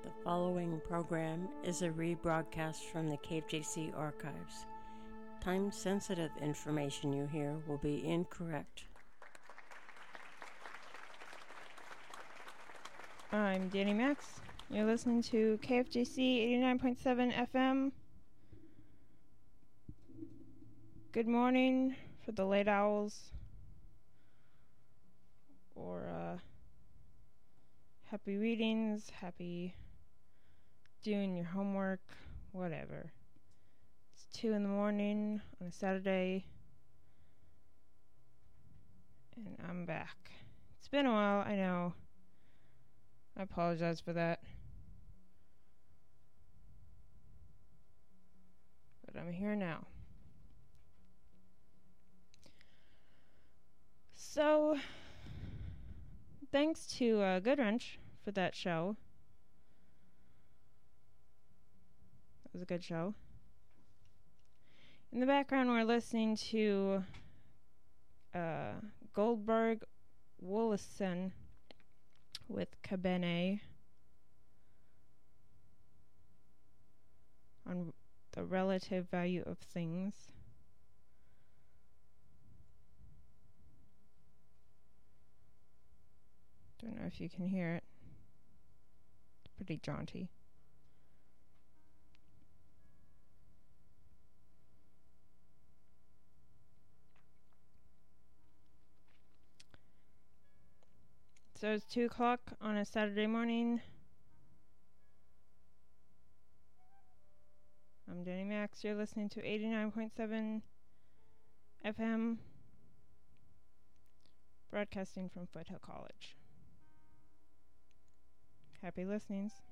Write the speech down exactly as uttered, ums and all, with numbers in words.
The following program is a rebroadcast from the K F J C archives. Time-sensitive information you hear will be incorrect. I'm Danny Max. You're listening to K F J C eighty-nine point seven F M. Good morning for the late owls. Or, uh, happy readings, happy doing your homework, whatever. It's two in the morning on a Saturday, and I'm back. It's been a while, I know. I apologize for that. But I'm here now. So, thanks to uh, Goodwrench for that show. That was a good show. In the background, we're listening to uh, Goldberg Wollaston with Cabene on the relative value of things. Don't know if you can hear it. It's pretty jaunty. So it's two o'clock on a Saturday morning. I'm Danny Max. You're listening to eighty-nine point seven F M, broadcasting from Foothill College. Happy listenings.